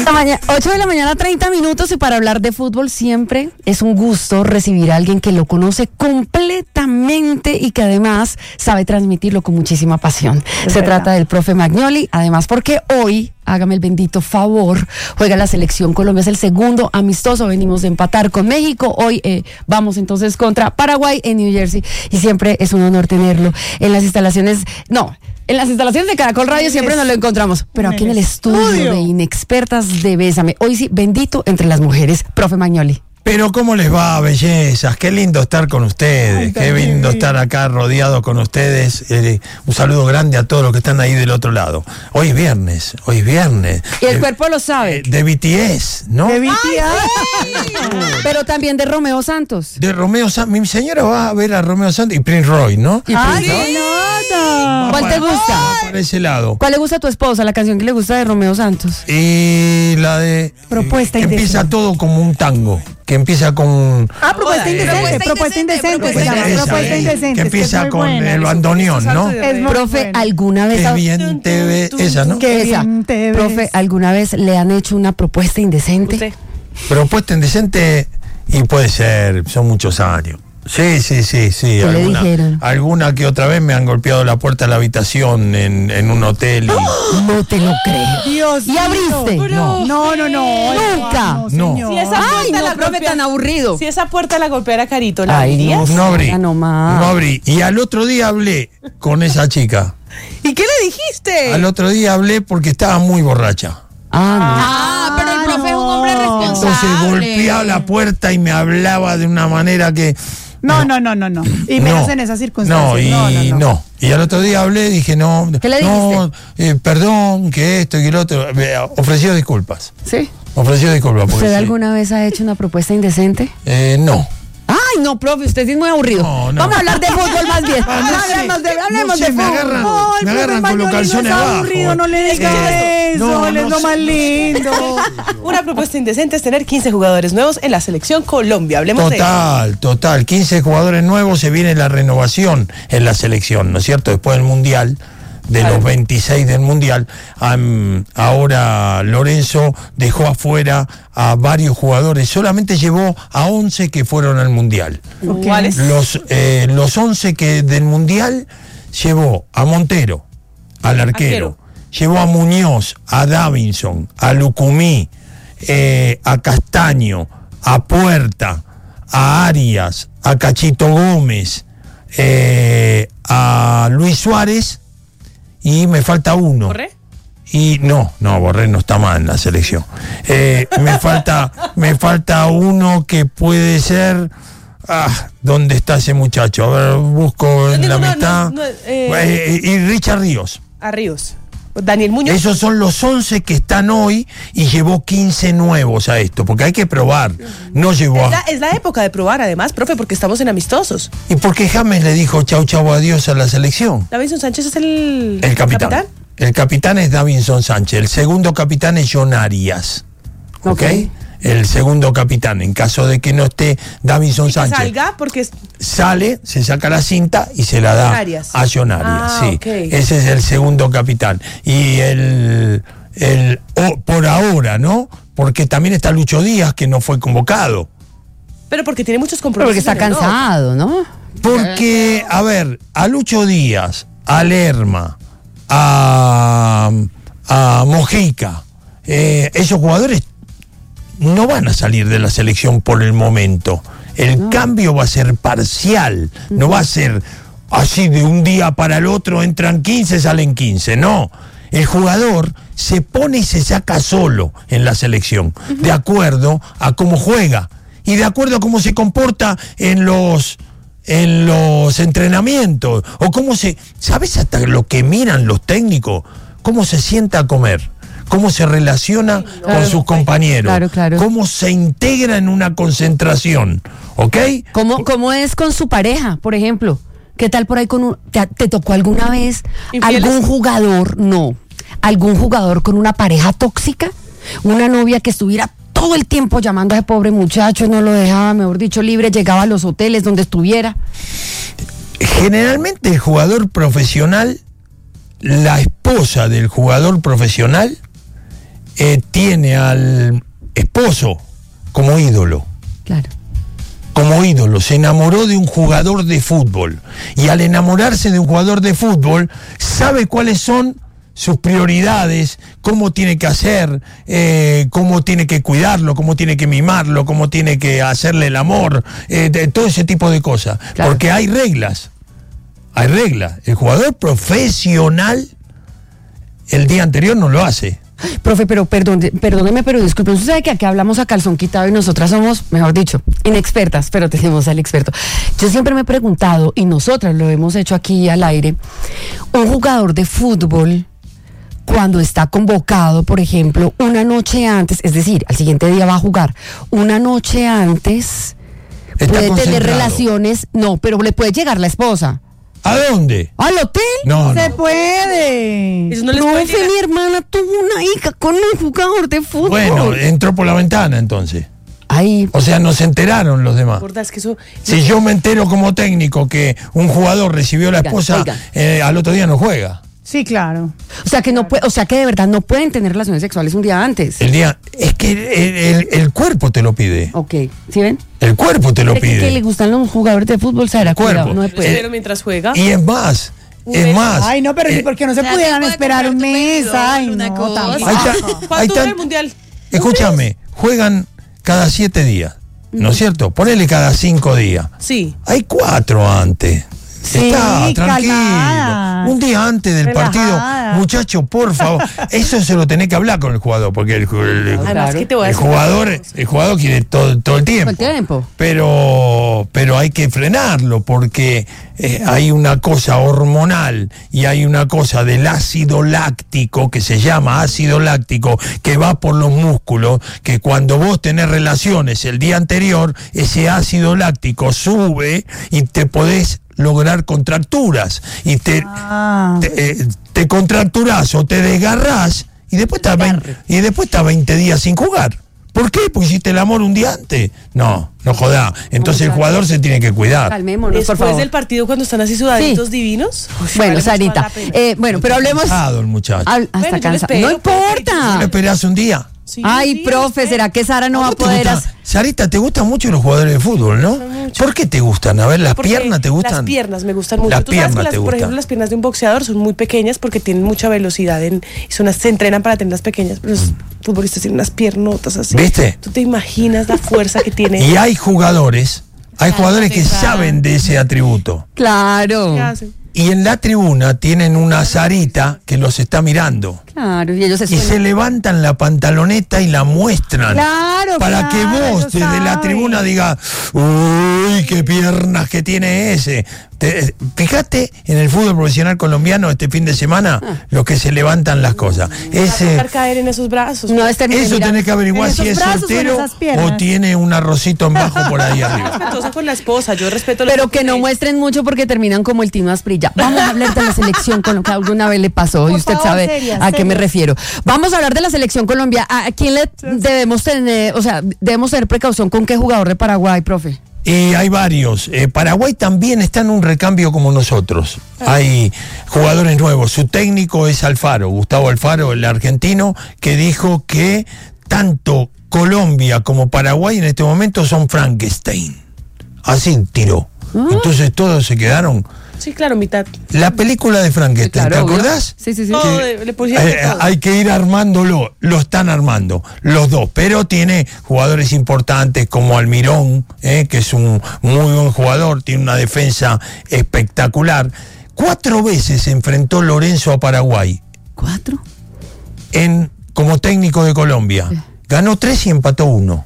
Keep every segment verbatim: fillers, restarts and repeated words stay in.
ocho de la mañana, treinta minutos, y para hablar de fútbol siempre es un gusto recibir a alguien que lo conoce completamente y que además sabe transmitirlo con muchísima pasión. Es Se verdad. trata del profe Magnoli, además porque hoy, hágame el bendito favor, juega la selección Colombia, es el segundo amistoso, venimos de empatar con México, hoy eh, vamos entonces contra Paraguay en New Jersey, y siempre es un honor tenerlo en las instalaciones, no, en las instalaciones de Caracol Radio siempre nos lo encontramos, pero aquí en el estudio de Inexpertas de Bésame, hoy sí, bendito entre las mujeres, profe Magnoli. Pero ¿cómo les va, bellezas? Qué lindo estar con ustedes, qué lindo estar acá rodeado con ustedes. Eh, un saludo grande a todos los que están ahí del otro lado. Hoy es viernes, hoy es viernes. Y el eh, cuerpo lo sabe. Eh, de B T S, ¿no? De B T S. Pero también de Romeo Santos. De Romeo Santos. Mi señora va a ver a Romeo Santos y Prince Roy, ¿no? Y Ay, Prince, ¿no? ¿Cuál te gusta? Por ese lado. ¿Cuál le gusta a tu esposa? La canción que le gusta de Romeo Santos. Y la de... Propuesta eh, indecente. Empieza todo como un tango. Que empieza con... Ah, propuesta indecente, propuesta indecente, se llama, propuesta indecente. Que empieza con el bandoneón, ¿no? Profe, ¿alguna vez... Qué bien te ves, esa, ¿no? ¿Qué esa? Profe, ¿alguna vez le han hecho una propuesta indecente? ¿Usted? Propuesta indecente, y puede ser, son muchos años. Sí, sí, sí, sí. ¿Qué alguna, le dijeron? Alguna que otra vez me han golpeado la puerta de la habitación en, en un hotel. Y... ¡Oh! No te lo creo. Dios ¿Y abriste? No, no, no. no Nunca. No. No. Si esa Ay, no, la profe, tan aburrido. Si esa puerta la golpeara Carito, ¿la Ay, abrirías? No, no abrí. No, no abrí. Y al otro día hablé con esa chica. ¿Y qué le dijiste? Al otro día hablé porque estaba muy borracha. Ah, no. Ah, pero el profe es un hombre responsable. Entonces golpeaba la puerta y me hablaba de una manera que... No, no, no, no, no. Y menos no, en esas circunstancias. No, y no, no, no. no. Y al otro día hablé, dije, no, ¿Qué le no, eh, perdón, que esto y que lo otro. Eh, ofreció disculpas. ¿Sí? Ofreció disculpas. porque ¿Usted sí. alguna vez ha hecho una propuesta indecente? Eh, no. Ay, no, profe, usted sí es muy aburrido. No, no. Vamos a hablar de fútbol más bien. Ah, no sé, hablemos de, hablemos no sé, de me fútbol. agarran, Ay, me agarran profe con los Magnoli, calzones no es abajo. aburrido, no le diga Eh, eso, no, él es no lo sé. más lindo. Una propuesta indecente es tener quince jugadores nuevos en la selección Colombia. Hablemos de eso. Total, total. quince jugadores nuevos, se viene la renovación en la selección, ¿no es cierto? Después del Mundial, de Claro. los veintiséis del Mundial, um, ahora Lorenzo dejó afuera a varios jugadores, solamente llevó a once que fueron al Mundial. ¿Cuáles? Los, eh, los once que del Mundial llevó a Montero, al arquero, Arquero. llevó a Muñoz, a Davinson, a Lucumí, eh, a Castaño, a Puerta, a Arias, a Cachito Gómez, eh, a Luis Suárez, y me falta uno. ¿Borré? Y no, no, Borré no está mal en la selección. Eh, me falta, me falta uno que puede ser. Ah, ¿dónde está ese muchacho? A ver, busco en No, la no, mitad. no, no, eh, Eh, y Richard Ríos. A Ríos. Daniel Muñoz. Esos son los once que están hoy y llevó quince nuevos a esto, porque hay que probar. No llevó Es la, a... es la época de probar, además, profe, porque estamos en amistosos. ¿Y por qué James le dijo chau chau adiós a la selección? Davinson Sánchez es el, El capitán. El capitán es Davinson Sánchez. El segundo capitán es John Arias. ¿Ok? Ok. El segundo capitán, en caso de que no esté Davinson Y que Sánchez. salga porque es... Sale, se saca la cinta y se la da Arias. a John Arias. Ah, sí. ok. Ese es el segundo capitán. Y el, el oh, por ahora, ¿no? Porque también está Lucho Díaz, que no fue convocado. Pero porque tiene muchos Pero compromisos. porque está en Europa. cansado, ¿no? Porque, a ver, a Lucho Díaz, a Lerma, a, a Mojica, eh, esos jugadores no van a salir de la selección por el momento. El No. cambio va a ser parcial, no va a ser así de un día para el otro, entran quince, salen quince, no. El jugador se pone y se saca solo en la selección, de acuerdo a cómo juega y de acuerdo a cómo se comporta en los en los entrenamientos, o cómo se, ¿sabes hasta lo que miran los técnicos? Cómo se sienta a comer, cómo se relaciona Claro. con sus compañeros, Claro, claro. cómo se integra en una concentración, ¿ok? ¿Cómo, ¿Cómo es con su pareja, por ejemplo? ¿Qué tal por ahí con un... ¿Te, te tocó alguna vez ¿Infieles? algún jugador, no, algún jugador con una pareja tóxica? Una novia que estuviera todo el tiempo llamando a ese pobre muchacho, no lo dejaba, mejor dicho, libre, llegaba a los hoteles donde estuviera. Generalmente el jugador profesional, la esposa del jugador profesional eh, tiene al esposo como ídolo. Claro. Como ídolo, se enamoró de un jugador de fútbol. Y al enamorarse de un jugador de fútbol, sabe cuáles son sus prioridades, cómo tiene que hacer, eh, cómo tiene que cuidarlo, cómo tiene que mimarlo, cómo tiene que hacerle el amor, eh, de, todo ese tipo de cosas. Claro. Porque hay reglas. Hay reglas. El jugador profesional el día anterior no lo hace. Profe, pero perdón, perdóneme, pero disculpe, usted sabe que aquí hablamos a calzón quitado y nosotras somos, mejor dicho, inexpertas, pero tenemos al experto. Yo siempre me he preguntado, y nosotras lo hemos hecho aquí al aire, un jugador de fútbol, cuando está convocado, por ejemplo, una noche antes, es decir, al siguiente día va a jugar, una noche antes, Está puede tener concentrado. relaciones, no, pero le puede llegar la esposa. ¿A dónde? ¿Al hotel? No, Se no. puede. Eso no les puede Profe, llegar. mi hermana tuvo una hija con un jugador de fútbol. Bueno, entró por la ventana entonces. Ay, O sea, no se enteraron los demás. Gorda, es que eso... Si yo me entero como técnico que un jugador recibió a la Oigan, esposa, oigan. eh, al otro día no juega. Sí, claro. o sea que no puede, o sea que de verdad no pueden tener relaciones sexuales un día antes. El día, es que el, el- el cuerpo te lo pide. Ok, ¿sí ven? El cuerpo te lo Es que, que le pide. gustan los jugadores de fútbol, Sara, Cuerpo. cuidado, no se puede. Pero mientras juega... Y es más, es más. Ay, no, pero eh, ¿y por qué no se o sea, pudieran te puede esperar un comprar tu mes? medidor, Ay, una no, cosa. tampoco. Ahí está, ahí ¿Cuánto está. dura el mundial? Escúchame, juegan cada siete días, ¿no es cierto? Ponele cada cinco días. Sí. Hay cuatro antes. Sí, Está tranquilo. calmada. Un día antes del Relajada. partido, muchacho, por favor. Eso se lo tenés que hablar con el jugador, porque el, el- Además, Claro. ¿qué te voy a el decir? jugador, el jugador quiere todo, todo el tiempo. Todo el tiempo. Pero, pero hay que frenarlo porque eh, hay una cosa hormonal y hay una cosa del ácido láctico que se llama ácido láctico que va por los músculos, que cuando vos tenés relaciones el día anterior, ese ácido láctico sube y te podés lograr contracturas y te, Ah. te, eh, te contracturás o te desgarrás y después estás vein- y después estás veinte días sin jugar. ¿Por qué? Porque hiciste el amor un día antes. No, no jodá. Entonces el jugador se tiene que cuidar. Calmémonos, por Después favor. del partido, cuando están así sudaditos Sí. divinos. uy, Bueno, vale mucho más Sarita, la pena. eh, bueno, pero hablemos. Cansado el muchacho. Hab- hasta Bueno, yo le cansa- espero, No pues, ¿No importa. esperás un día? Sí, Ay, sí, profe, espero. ¿será que Sara no va a ¿Vos te poder gusta- hacer? Sarita, ¿te gustan mucho los jugadores de fútbol, no? mucho. ¿Por qué te gustan? A ver, ¿las Porque piernas te gustan? Las piernas me gustan mucho. Las Tú sabes piernas que las, te por gustan. ejemplo, las piernas de un boxeador son muy pequeñas porque tienen mucha velocidad en, y son, unas- se entrenan para tenerlas pequeñas. Pero los futbolistas tienen unas piernotas así. ¿Viste? ¿Tú te imaginas la fuerza que tiene? Y hay jugadores, hay jugadores que verdad. saben de ese atributo. Claro. ¿Qué hacen? Y en la tribuna tienen una Sarita que los está mirando. Claro, y ellos se Y se suenan. levantan la pantaloneta y la muestran. Claro, Para claro, que vos ellos desde la saben. tribuna digas, uy, qué piernas que tiene ese. Te- fíjate en el fútbol profesional colombiano este fin de semana, los que se levantan las cosas. Va a Ese, tocar caer en esos brazos. No, este eso mira, tenés que averiguar en si esos es brazos o en soltero esas piernas. o tiene un arrocito en bajo por ahí arriba. respetuosa con la esposa. Yo respeto los Pero que no hombres. muestren mucho porque terminan como el Tino Asprilla. Vamos a hablar de la selección con lo que alguna vez le pasó y Por usted favor, sabe serias, a qué me serias. refiero. Vamos a hablar de la selección Colombia. ¿A quién le debemos tener, o sea, debemos tener precaución con qué jugador de Paraguay, profe? Y hay varios. Eh, Paraguay también está en un recambio como nosotros. Hay jugadores nuevos. Su técnico es Alfaro, Gustavo Alfaro, el argentino, que dijo que tanto Colombia como Paraguay en este momento son Frankenstein. Así tiró. Entonces todos se quedaron. Sí, claro, mitad. La película de Frankenstein, ¿te Claro, obvio. acordás? Sí, sí, sí. Todo, de- le pusieron Eh, todo. hay que ir armándolo, lo están armando, los dos, pero tiene jugadores importantes como Almirón, eh, que es un muy buen jugador, tiene una defensa espectacular. Cuatro veces se enfrentó Lorenzo a Paraguay ¿Cuatro? en, como técnico de Colombia. Ganó tres y empató uno.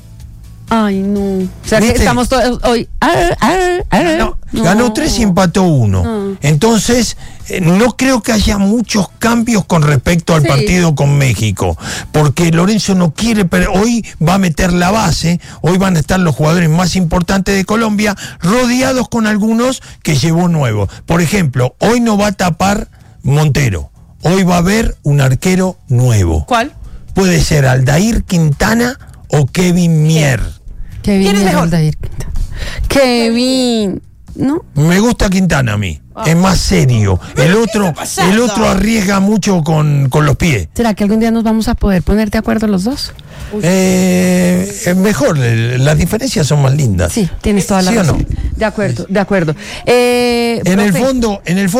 Ay, no. O sea, que ¿Viste? estamos todos hoy. Ar, ar, ar. Ganó, No. ganó tres y empató uno. No. Entonces, eh, no creo que haya muchos cambios con respecto al Sí. partido con México, porque Lorenzo no quiere, pero hoy va a meter la base, hoy van a estar los jugadores más importantes de Colombia, rodeados con algunos que llevó nuevos. Por ejemplo, hoy no va a tapar Montero, hoy va a haber un arquero nuevo. ¿Cuál? Puede ser Aldair Quintana o Kevin Mier. Kevin ¿Quién es y mejor? Aldair. Kevin. ¿no? Me gusta Quintana a mí. Es más serio. El otro, el otro arriesga mucho con, con los pies. ¿Será que algún día nos vamos a poder poner de acuerdo los dos? Eh, es mejor, eh, las diferencias son más lindas. Sí, tienes toda la ¿Sí o razón. no? De acuerdo, de acuerdo. Eh, En el profe, fondo, en el fondo